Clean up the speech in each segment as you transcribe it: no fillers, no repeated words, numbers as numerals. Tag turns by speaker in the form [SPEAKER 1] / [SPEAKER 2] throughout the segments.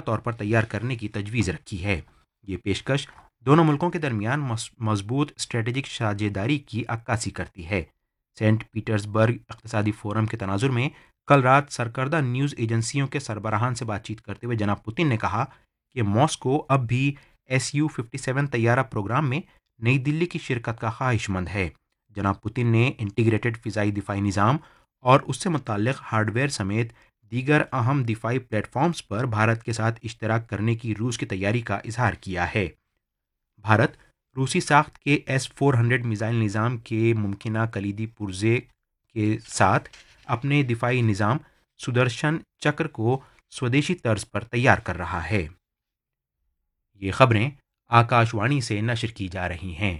[SPEAKER 1] طور پر تیار کرنے کی تجویز رکھی ہے۔ یہ پیشکش دونوں ملکوں کے درمیان مضبوط اسٹریٹجک ساجھیداری کی عکاسی کرتی ہے۔ سینٹ پیٹرزبرگ اقتصادی فورم کے تناظر میں کل رات سرکردہ نیوز ایجنسیوں کے سربراہان سے بات چیت کرتے ہوئے جناب پوتن نے کہا کہ ماسکو اب بھی Su-57 طیارہ پروگرام میں نئی دلی کی شرکت کا خواہش مند ہے۔ جناب پوتن نے انٹیگریٹڈ فضائی دفاعی نظام اور اس سے متعلق ہارڈ ویئر سمیت دیگر اہم دفاعی پلیٹ فارمز پر بھارت کے ساتھ اشتراک کرنے کی روس کی تیاری کا اظہار کیا ہے۔ بھارت روسی ساخت کے S-400 میزائل نظام کے ممکنہ کلیدی پرزے کے ساتھ اپنے دفاعی نظام سدرشن چکر کو سودیشی طرز پر تیار کر رہا ہے۔ یہ خبریں آکاش وانی سے نشر کی جا رہی ہیں۔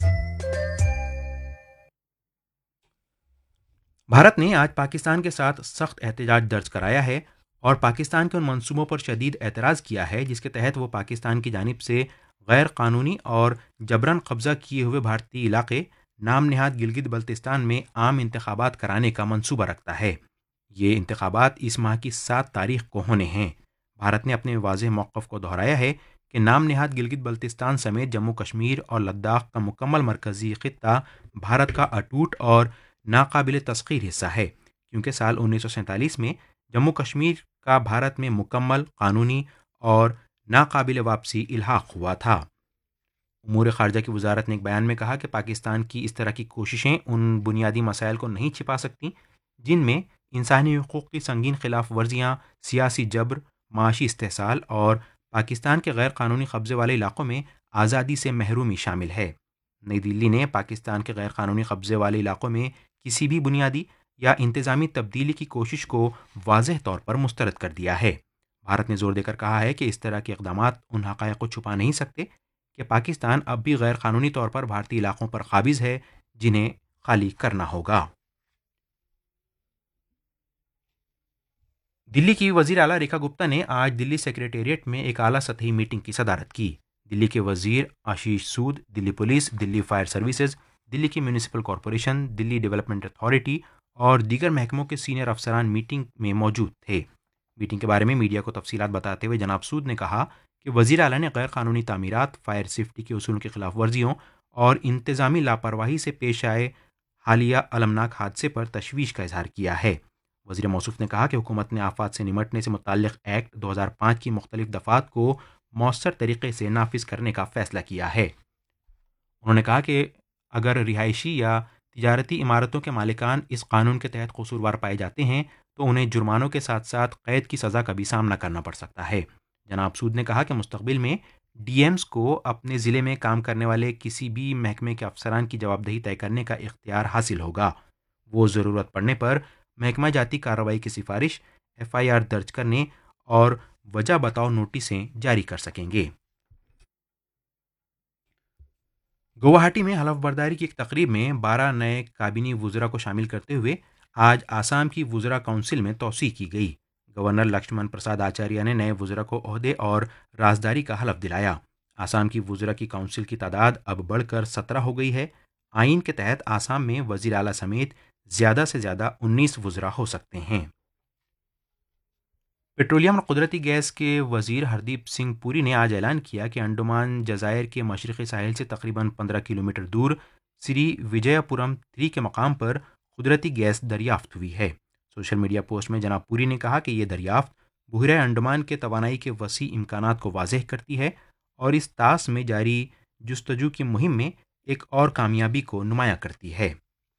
[SPEAKER 1] بھارت نے آج پاکستان کے ساتھ سخت احتجاج درج کرایا ہے اور پاکستان کے ان منصوبوں پر شدید اعتراض کیا ہے جس کے تحت وہ پاکستان کی جانب سے غیر قانونی اور جبراً قبضہ کیے ہوئے بھارتی علاقے نام نہاد گلگت بلتستان میں عام انتخابات کرانے کا منصوبہ رکھتا ہے۔ یہ انتخابات اس ماہ کی 7 تاریخ کو ہونے ہیں۔ بھارت نے اپنے واضح موقف کو دہرایا ہے کہ نام نہاد گلگت بلتستان سمیت جموں کشمیر اور لداخ کا مکمل مرکزی خطہ بھارت کا اٹوٹ اور ناقابل تسخیر حصہ ہے، کیونکہ سال 1947 میں جموں کشمیر کا بھارت میں مکمل قانونی اور ناقابل واپسی الحاق ہوا تھا۔ امور خارجہ کی وزارت نے ایک بیان میں کہا کہ پاکستان کی اس طرح کی کوششیں ان بنیادی مسائل کو نہیں چھپا سکتی جن میں انسانی حقوق کی سنگین خلاف ورزیاں، سیاسی جبر، معاشی استحصال اور پاکستان کے غیر قانونی قبضے والے علاقوں میں آزادی سے محرومی شامل ہے۔ نئی دلی نے پاکستان کے غیر قانونی قبضے والے علاقوں میں کسی بھی بنیادی یا انتظامی تبدیلی کی کوشش کو واضح طور پر مسترد کر دیا ہے۔ بھارت نے زور دے کر کہا ہے کہ اس طرح کے اقدامات ان حقائق کو چھپا نہیں سکتے کہ پاکستان اب بھی غیر قانونی طور پر بھارتی علاقوں پر قابض ہے جنہیں خالی کرنا ہوگا۔ دلی کی وزیر اعلیٰ ریکھا گپتا نے آج دلی سیکریٹریٹ میں ایک اعلیٰ سطحی میٹنگ کی صدارت کی۔ دلی کے وزیر آشیش سود، دلی پولیس، دلی فائر سروسز، دلی کی میونسپل کارپوریشن، دلی ڈیولپمنٹ اتھارٹی اور دیگر محکموں کے سینئر افسران میٹنگ میں موجود تھے۔ میٹنگ کے بارے میں میڈیا کو تفصیلات بتاتے ہوئے جناب سود نے کہا کہ وزیر اعلیٰ نے غیر قانونی تعمیرات، فائر سیفٹی کے اصولوں کی خلاف ورزیوں اور انتظامی لاپرواہی سے پیش آئے حالیہ المناک حادثے پر تشویش کا اظہار کیا ہے۔ وزیر موصوف نے کہا کہ حکومت نے آفات سے نمٹنے سے متعلق ایکٹ 2005 کی مختلف دفعات کو مؤثر طریقے سے نافذ کرنے کا فیصلہ کیا ہے۔ انہوں نے کہا کہ اگر رہائشی یا تجارتی عمارتوں کے مالکان اس قانون کے تحت قصوروار پائے جاتے ہیں تو انہیں جرمانوں کے ساتھ ساتھ قید کی سزا کا بھی سامنا کرنا پڑ سکتا ہے۔ جناب سود نے کہا کہ مستقبل میں ڈی ایمز کو اپنے ضلع میں کام کرنے والے کسی بھی محکمے کے افسران کی جواب دہی طے کرنے کا اختیار حاصل ہوگا۔ وہ ضرورت پڑنے پر محکمہ جاتی کارروائی کی سفارش، FIR درج کرنے اور وجہ بتاؤ نوٹسیں جاری کر سکیں گے۔ گوہاٹی میں حلف برداری کی ایک تقریب میں 12 نئے کابینی وزراء کو شامل کرتے ہوئے آج آسام کی وزراء کونسل میں توسیع کی گئی۔ گورنر لکشمن پرساد آچاریہ نے نئے وزراء کو عہدے اور رازداری کا حلف دلایا۔ آسام کی وزراء کی کونسل کی تعداد اب بڑھ کر 17 ہو گئی ہے۔ آئین کے تحت آسام میں وزیر اعلیٰ سمیت زیادہ سے زیادہ 19 وزراء ہو سکتے ہیں۔ پیٹرولیم اور قدرتی گیس کے وزیر ہردیپ سنگھ پوری نے آج اعلان کیا کہ انڈمان جزائر کے مشرقی ساحل سے تقریباً 15 کلومیٹر دور سری وجے پورم 3 کے مقام پر قدرتی گیس دریافت ہوئی ہے۔ سوشل میڈیا پوسٹ میں جناب پوری نے کہا کہ یہ دریافت بحیرہ انڈمان کے توانائی کے وسیع امکانات کو واضح کرتی ہے اور اس طاس میں جاری جستجو کی مہم میں ایک اور کامیابی کو نمایاں کرتی ہے۔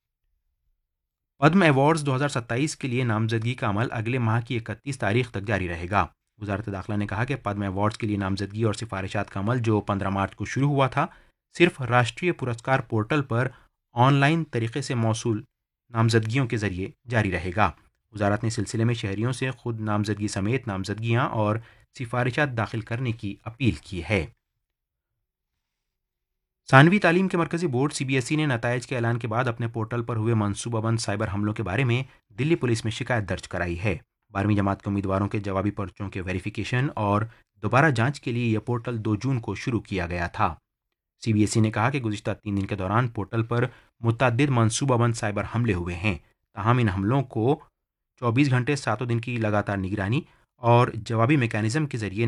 [SPEAKER 1] پدم ایوارڈز 2027 کے لیے نامزدگی کا عمل اگلے ماہ کی 31 تاریخ تک جاری رہے گا۔ وزارت داخلہ نے کہا کہ پدم ایوارڈز کے لیے نامزدگی اور سفارشات کا عمل جو 15 مارچ کو شروع ہوا تھا، صرف Rashtriya Puraskar portal per on line طریقے سے موصول نامزدگیوں کے ذریعے جاری رہے گا۔ وزارت نے سلسلے میں شہریوں سے خود نامزدگی سمیت نامزدگیاں اور سفارشات داخل کرنے کی اپیل کی ہے۔ ثانوی تعلیم کے مرکزی بورڈ CBSE نے نتائج کے اعلان کے بعد اپنے پورٹل پر ہوئے منصوبہ بند سائبر حملوں کے بارے میں دلی پولیس میں شکایت درج کرائی ہے۔ 12ویں جماعت کے امیدواروں کے جوابی پرچوں کے ویریفیکیشن اور دوبارہ جانچ کے لیے یہ پورٹل 2 جون کو شروع کیا گیا تھا۔ CBSE نے کہا کہ گزشتہ 3 دن کے دوران پورٹل پر متعدد منصوبہ بند سائبر حملے ہوئے ہیں، تاہم ان حملوں کو 24 گھنٹے 7 دن کی لگاتار نگرانی اور جوابی میکانزم کے ذریعے